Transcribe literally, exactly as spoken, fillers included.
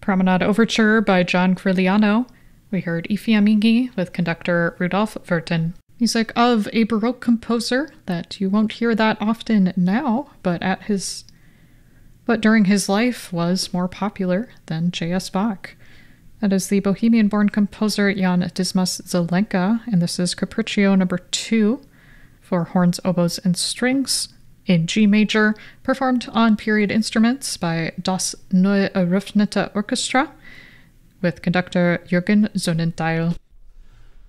Promenade Overture by John Quirigliano. We heard I Fiamminghi with conductor Rudolf Wirthin. Music of a Baroque composer that you won't hear that often now, but at his but during his life was more popular than J S. Bach. That is the Bohemian-born composer Jan Dismas Zelenka, and this is Capriccio number two for horns, oboes, and strings in G major, performed on period instruments by Das Neue Eröffnete Orchestra with conductor Jürgen Sonnentheil.